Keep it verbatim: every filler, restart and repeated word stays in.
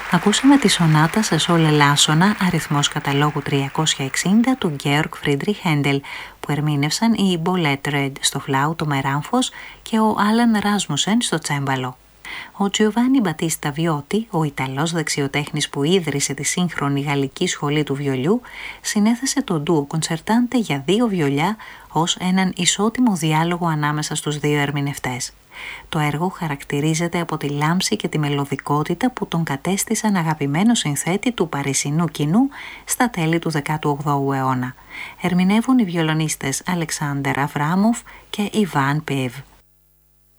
Ακούσαμε τη σονάτα σε σολ ελάσσονα, αριθμός καταλόγου τριακόσια εξήντα του Γκέοργκ Φρίντριχ Χέντελ, που ερμήνευσαν η Μπολέτ Ρεντ στο φλάουτο με ράμφος και ο Άλαν Ράσμουσεν στο τσέμπαλο. Ο Τζιοβάνι Μπατίστα Βιώτη, ο Ιταλός δεξιοτέχνης που ίδρυσε τη σύγχρονη γαλλική σχολή του βιολιού, συνέθεσε το ντουο κονσερτάντε για δύο βιολιά ως έναν ισότιμο διάλογο ανάμεσα στους δύο ερμηνευτές. Το έργο χαρακτηρίζεται από τη λάμψη και τη μελωδικότητα που τον κατέστησαν αγαπημένο συνθέτη του παρισινού κοινού στα τέλη του δέκατου όγδοου αιώνα. Ερμηνεύουν οι βιολονίστες Αλεξάνδερ Αβράμοφ και Ιβάν Πίβ.